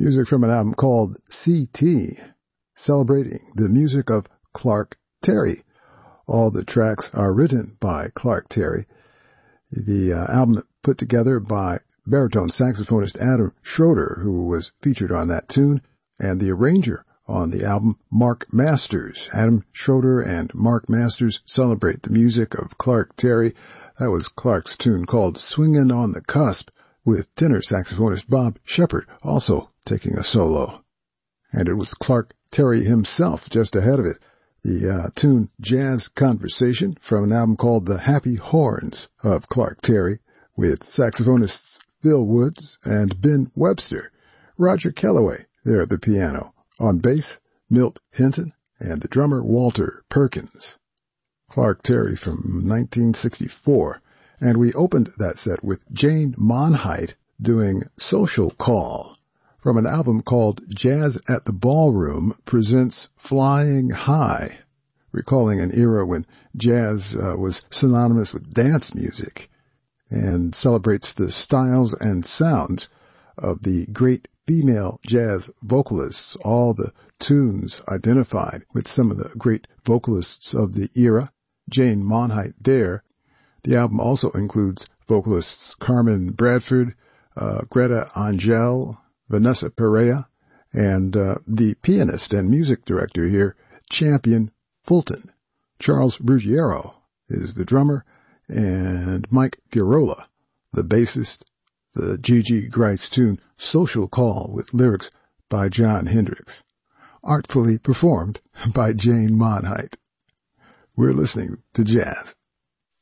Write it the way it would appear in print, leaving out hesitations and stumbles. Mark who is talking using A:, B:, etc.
A: Music from an album called C.T., celebrating the music of Clark Terry. All the tracks are written by Clark Terry. The album put together by baritone saxophonist Adam Schroeder, who was featured on that tune, and the arranger on the album, Mark Masters. Adam Schroeder and Mark Masters celebrate the music of Clark Terry. That was Clark's tune called Swingin' on the Cusp, with tenor saxophonist Bob Shepard also taking a solo. And it was Clark Terry himself just ahead of it. The tune Jazz Conversation from an album called The Happy Horns of Clark Terry, with saxophonists Phil Woods and Ben Webster. Roger Kellaway there at the piano. On bass, Milt Hinton, and the drummer Walter Perkins. Clark Terry from 1964. And we opened that set with Jane Monheit doing Social Call from an album called Jazz at the Ballroom Presents Flying High, recalling an era when jazz was synonymous with dance music, and celebrates the styles and sounds of the great female jazz vocalists, all the tunes identified with some of the great vocalists of the era. Jane Monheit there. The album also includes vocalists Carmen Bradford, Greta Angel, Vanessa Perea, and the pianist and music director here, Champion Fulton. Charles Ruggiero is the drummer, and Mike Girola, the bassist. The G.G. Grice tune Social Call with lyrics by John Hendricks, artfully performed by Jane Monheit. We're listening to jazz.